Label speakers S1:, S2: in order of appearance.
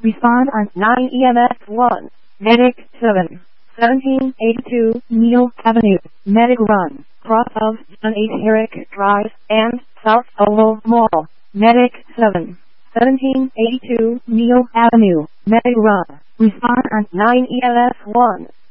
S1: Respond on 9 EMS 1. Medic 7. 1782 Neal Avenue. Medic Run. Cross of John H. Herrick Drive and South Oval Mall. Medic 7. 1782 Neal Avenue. Medic Run. Respond on 9 EMS 1.